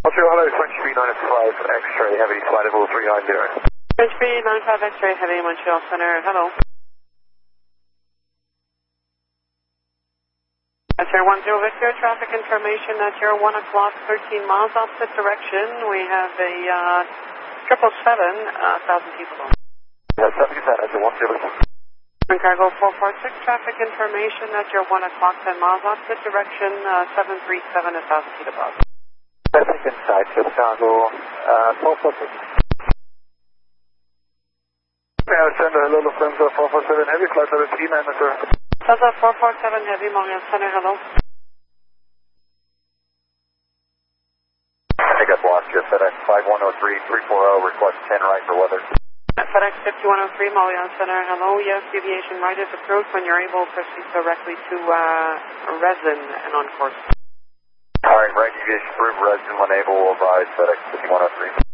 Hello, French B95 X-ray Heavy, flight level 390. French B95 X-ray Heavy, Montreal Center, hello. Sir 10 Victor, traffic information at your 1 o'clock, 13 miles opposite direction. We have a 777, 1,000 people on. Yeah, 70 at your 10 Victor. Cargo 446, traffic information at your 1 o'clock, 10 miles opposite direction, 737, 1,000 feet above. Traffic inside Chicago, 446. Yeah, send a hello, Lufthansa 447 Heavy, flight level 390, sir. Plaza 447 Heavy, Montreal Center, hello. I got blocked here, FedEx 5103-340, request 10 right for weather. FedEx 5103, Montreal Center, hello. Yes, deviation right is approved. When you're able, proceed directly to Resin and on course. Alright, right deviation approved, Resin when able, will advise FedEx 5103.